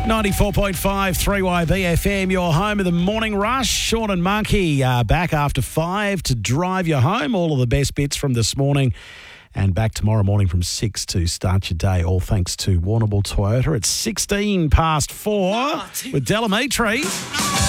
94.5 3YB FM, your home of the morning rush. Sean and Monkey back after 5 to drive you home. All of the best bits from this morning. And back tomorrow morning from 6 to start your day, all thanks to Warrnambool Toyota. It's 16 past 4 with Delamitri.